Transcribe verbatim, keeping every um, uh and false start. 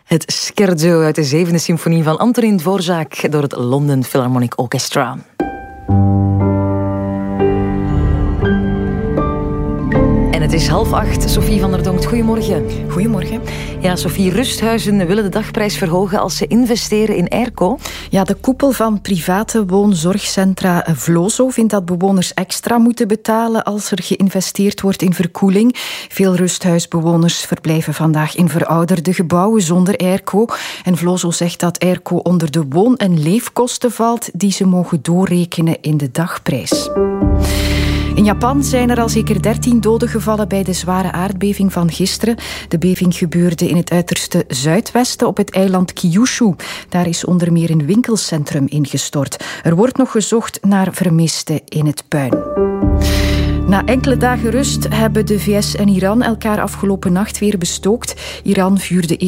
Het scherzo uit de zevende symfonie van Antonín Dvořák door het London Philharmonic Orchestra. En het is half acht. Sophie van der Donkt, goedemorgen. Goedemorgen. Ja, Sophie, rusthuizen willen de dagprijs verhogen als ze investeren in airco. Ja, de koepel van private woonzorgcentra Vlozo vindt dat bewoners extra moeten betalen als er geïnvesteerd wordt in verkoeling. Veel rusthuisbewoners verblijven vandaag in verouderde gebouwen zonder airco. En Vlozo zegt dat airco onder de woon- en leefkosten valt die ze mogen doorrekenen in de dagprijs. In Japan zijn er al zeker dertien doden gevallen bij de zware aardbeving van gisteren. De beving gebeurde in het uiterste zuidwesten op het eiland Kyushu. Daar is onder meer een winkelcentrum ingestort. Er wordt nog gezocht naar vermisten in het puin. Na enkele dagen rust hebben de V S en Iran elkaar afgelopen nacht weer bestookt. Iran vuurde